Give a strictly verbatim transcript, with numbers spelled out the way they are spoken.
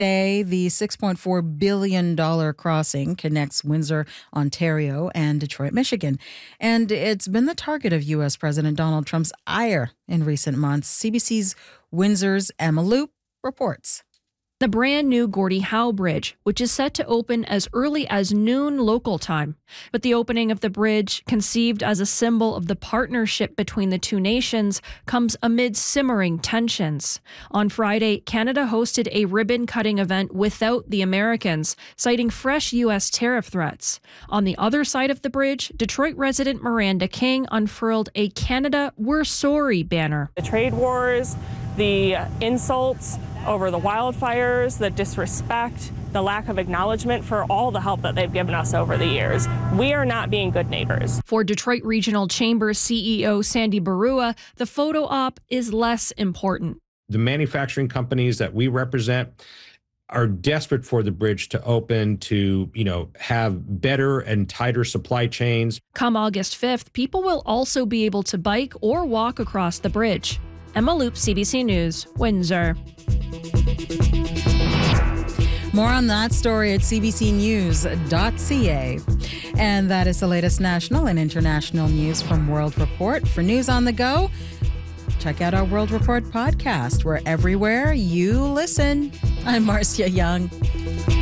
Today, the six point four billion dollars crossing connects Windsor, Ontario, and Detroit, Michigan. And it's been the target of U S. President Donald Trump's ire in recent months. C B C's Windsor's Emma Loop reports. The brand new Gordie Howe Bridge, which is set to open as early as noon local time. But the opening of the bridge, conceived as a symbol of the partnership between the two nations, comes amid simmering tensions. On Friday, Canada hosted a ribbon-cutting event without the Americans, citing fresh U S tariff threats. On the other side of the bridge, Detroit resident Miranda King unfurled a Canada We're Sorry banner. The trade wars, the insults over the wildfires, the disrespect, the lack of acknowledgement for all the help that they've given us over the years. We are not being good neighbors. For Detroit Regional Chamber C E O Sandy Barua, the photo op is less important. The manufacturing companies that we represent are desperate for the bridge to open, to, you know, have better and tighter supply chains. Come August fifth, people will also be able to bike or walk across the bridge. Emma Loop, C B C News, Windsor. More on that story at c b c news dot c a. And that is the latest national and international news from World Report. For news on the go, check out our World Report podcast. We're everywhere you listen. I'm Marcia Young.